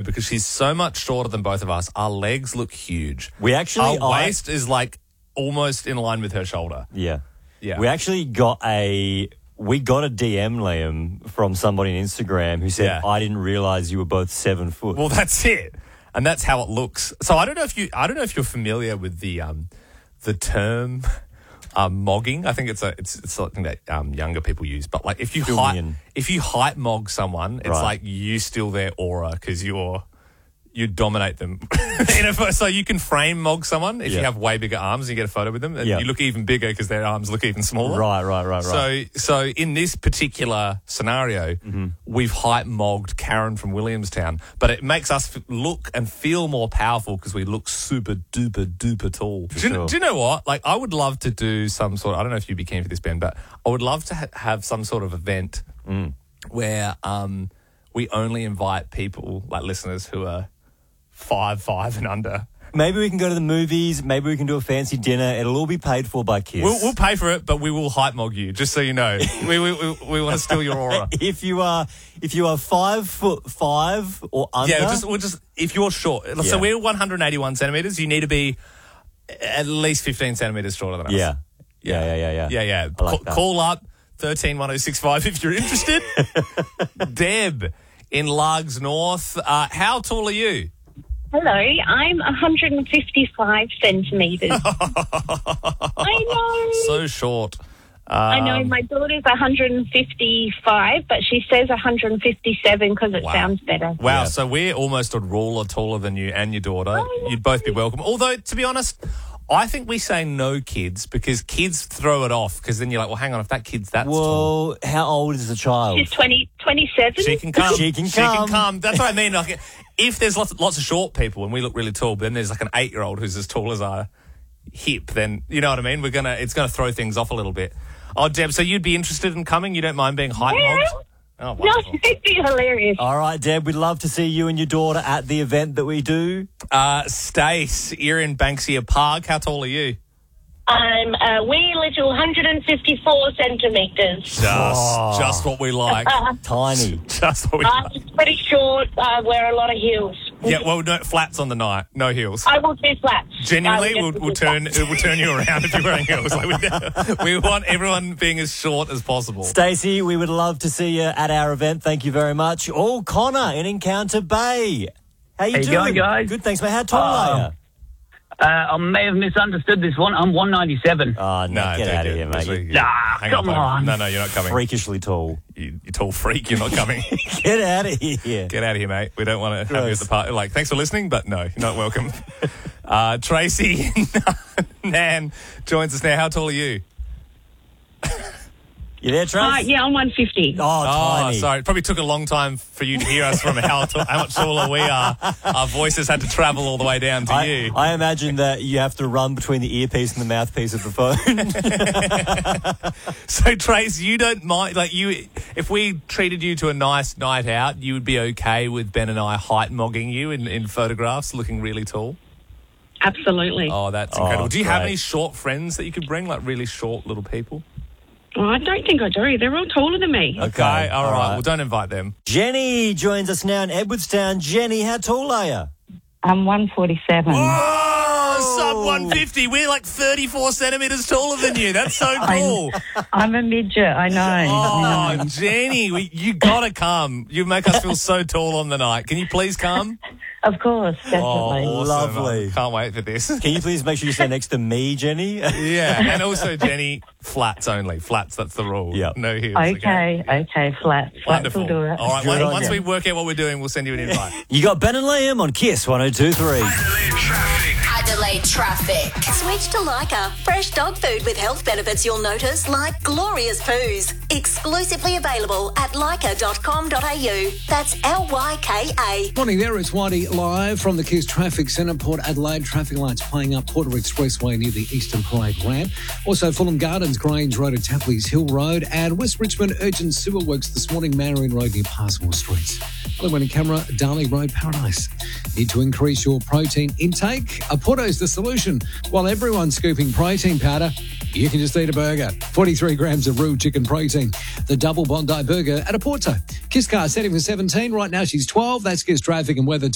because she's so much shorter than both of us. Our legs look huge. Our waist is like almost in line with her shoulder. Yeah. Yeah. We actually got a DM, Liam, from somebody on Instagram who said, I didn't realise you were both 7 foot. Well, that's it. And that's how it looks. So I don't know if you're familiar with the term mogging. I think it's something that younger people use. But like if you height mog someone, it's like you steal their aura because you dominate them. So you can frame mog someone if you have way bigger arms and you get a photo with them, and you look even bigger because their arms look even smaller. Right. So in this particular scenario, we've height mogged Karen from Williamstown, but it makes us look and feel more powerful because we look super duper duper tall. Do you know what? Like, I would love to do some sort of, I don't know if you'd be keen for this, Ben, but I would love to have some sort of event where we only invite people, like listeners, who are 5'5" and under. Maybe we can go to the movies. Maybe we can do a fancy dinner. It'll all be paid for by Kiss. We'll pay for it, but we will hype mog you, just so you know. we want to steal your aura. If you are 5'5" or under, we'll just if you're short. So we're 181 centimeters. You need to be at least 15 centimeters shorter than us. Yeah. Like Call up 131065 if you're interested. Deb in Largs North. How tall are you? Hello, I'm 155 centimetres. I know. So short. I know, my daughter's 155, but she says 157 because it sounds better. Wow, so we're almost a ruler taller than you and your daughter. Oh, You'd both be welcome. Although, to be honest, I think we say no kids because kids throw it off because then you're like, well, hang on, if that kid's that tall. Well, how old is the child? She's 27. She can come. She can come. That's what I mean. Like, if there's lots of short people and we look really tall, but then there's like an 8-year-old who's as tall as our hip, then you know what I mean? It's gonna throw things off a little bit. Oh, Deb, so you'd be interested in coming? You don't mind being height mogged? Oh, no, it'd be hilarious. All right, Deb, we'd love to see you and your daughter at the event that we do. Stace, you're in Banksia Park. How tall are you? I'm a wee little 154 centimetres. Just what we like. Tiny. Just what we like. I'm pretty short. I wear a lot of heels. Yeah, well, no flats on the night. No heels. I will do flats. Genuinely, we'll turn you around if you're wearing heels. Like we want everyone being as short as possible. Stacey, we would love to see you at our event. Thank you very much. Oh, Connor in Encounter Bay. How you doing? Going, guys? Good, thanks, mate. How tall are you? I may have misunderstood this one. I'm 197. Oh, no, get out of here, mate. Come on. No, you're not coming. Freakishly tall. You tall freak, you're not coming. Get out of here. Get out of here, mate. We don't want to have you at the party. Like, thanks for listening, but no, you're not welcome. Tracy Nan joins us now. How tall are you? You there, Trace? Yeah, I'm 150. Oh, tiny. Sorry. It probably took a long time for you to hear us from how much taller we are. Our voices had to travel all the way down to you. I imagine that you have to run between the earpiece and the mouthpiece of the phone. So, Trace, you don't mind, like, if we treated you to a nice night out, you would be okay with Ben and I height mogging you in photographs looking really tall? Absolutely. Oh, that's incredible. Do you have great. any short friends that you could bring, like really short little people? Oh, I don't think I do. They're all taller than me. Okay, all right. Well, don't invite them. Jenny joins us now in Edwardstown. Jenny, how tall are you? I'm 147. Oh, sub 150. We're like 34 centimetres taller than you. That's so cool. I'm a midget, I know. Oh, Jenny, you got to come. You make us feel so tall on the night. Can you please come? Of course, definitely. Oh, awesome. Lovely. Can't wait for this. Can you please make sure you stand next to me, Jenny? Yeah, and also, Jenny, flats only. Flats, that's the rule. Yep. No heels. Okay, flats. Wonderful. Will do it. All right, Good on once you. we work out what we're doing, we'll send you an invite. You got Ben and Liam on Kiss 102.3. Adelaide Traffic. Switch to Lyca. Fresh dog food with health benefits you'll notice, like glorious poos. Exclusively available at lyca.com.au. That's LYKA. Morning there, it's Whitey live from the Kiss Traffic Centre. Port Adelaide traffic lights playing up Porter Expressway near the Eastern Parade ramp. Also Fulham Gardens, Grange Road at Tapley's Hill Road, and West Richmond urgent sewer works this morning, Marion Road near Passmore Street. Hello, camera, Darley Road, Paradise. Need to increase your protein intake? A Porto's the solution. While everyone's scooping protein powder, you can just eat a burger. 43 grams of raw chicken protein. The double Bondi burger at a Porto. Kiss car setting for 17. Right now she's 12. That's Kiss traffic and weather.